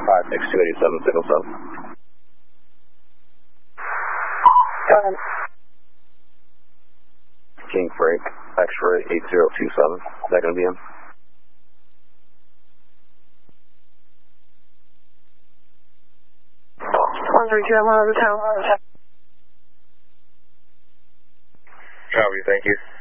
5X287 signal 7. Go ahead. King Frank, X-ray 8027. Is that going to be him? One, 3, 2, 1 over the town. Copy, thank you.